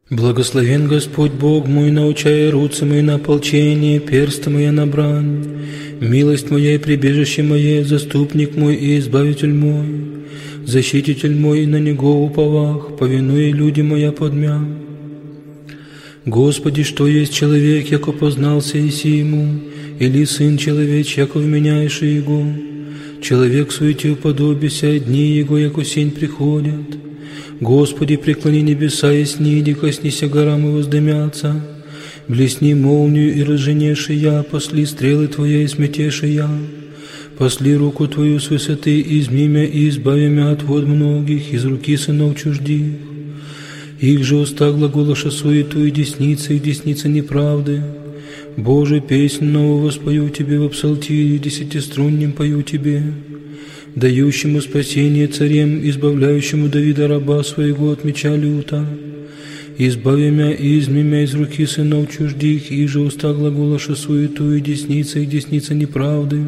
Благословен Господь Бог мой, научая руцы мои на ополчение, персты мои на брань. Милость моя и прибежище мое, заступник мой и избавитель мой, защититель мой, и на Него уповах, повинуя люди моя подмя. Господи, что есть человек, яко познался иси ему, или сын человеч, яко вменяешь его? Человек суете уподобися, дни его, яко сень приходят. Господи, преклони небеса и сниди, коснися горам и воздымятся. Блесни молнию и разженеши я, посли стрелы Твоя и сметеши я. Посли руку Твою с высоты, изми мя и избави мя от вод многих, из руки сынов чуждих. Их же уста глаголоша суету, и десница их десница неправды. Боже, песнь новую воспою Тебе в псалтире, десятиструннем пою Тебе, дающему спасение царем, избавляющему Давида раба своего от меча люта. Избави мя и изми мя из руки сынов чуждих, их же уста глаголоша суету, и десница их десница неправды.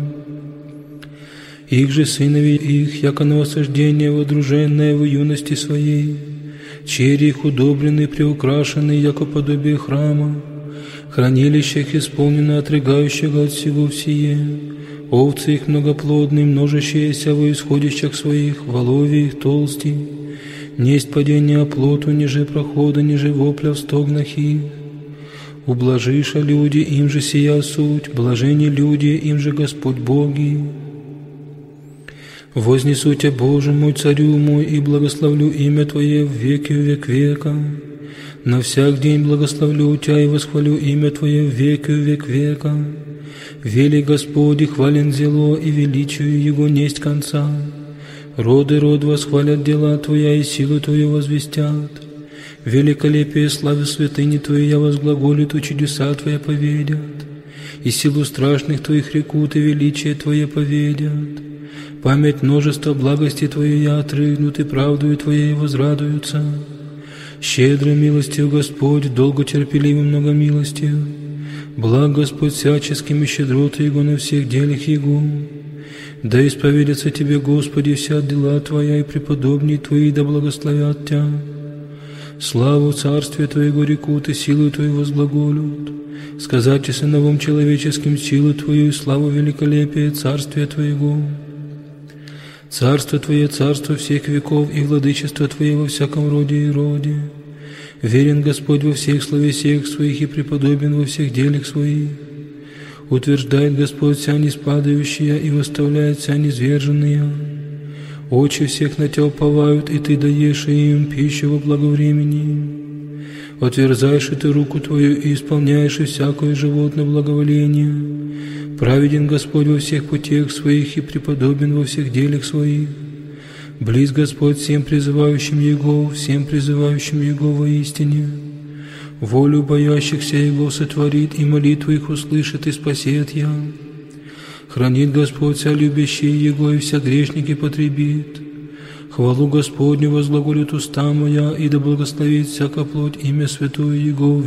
Их же сынови их, яко новосаждение водруженное в юности своей, черри их удобрены, приукрашены, яко подобие храма, хранилищах исполнено отрыгающего от всего всее. Овцы их многоплодные, множащиеся во исходящих своих, воловья их толсти, несть падения оплоту, ниже прохода, ниже вопля в стогнах их. Ублажиша люди, им же сия суть, блажени люди, им же Господь Боги. Вознесу Тебя, Боже мой, Царю мой, и благословлю имя Твое в веки век века. На всяк день благословлю Тебя и восхвалю имя Твое в веки век века. Вели Господи, хвален зело, и величию Его несть конца. Роды род восхвалят дела Твоя, и силу Твою возвестят. Великолепие славы святыни Твоей я возглаголю, и чудеса Твоя поведят. И силу страшных Твоих рекут, и величие Твое поведят. Память множества благости Твоей я отрыгнут, и правдою Твоей возрадуются. Щедрой милостью Господь, долго терпеливым многомилостью. Благ Господь всяческими щедроты Его на всех делах Его. Да исповедятся Тебе, Господи, вся дела Твоя, и преподобней Твои да благословят Тебя. Славу Царствия Твоего рекут, и силу Твою возглаголют. Сказать и сыновом человеческим силу Твою, и славу великолепия Царствия Твоего. Царство Твое, царство всех веков, и владычество Твое во всяком роде и роде. Верен Господь во всех словесиях Своих, и преподобен во всех делах Своих. Утверждает Господь вся неспадающая, и восставляет вся низверженная. Очи всех на Тебя уповают, и Ты даешь им пищу во благовремени. Отверзаешь и Ты руку Твою, и исполняешь и всякое животное благоволение. Праведен Господь во всех путях Своих, и преподобен во всех делах Своих. Близ Господь всем призывающим Его, всем призывающим Его воистине. Волю боящихся Его сотворит, и молитву их услышит, и спасет я. Хранит Господь вся любящие Его, и вся грешники потребит. Хвалу Господню возглаголит уста моя, и да благословит всяка плоть имя святое Его в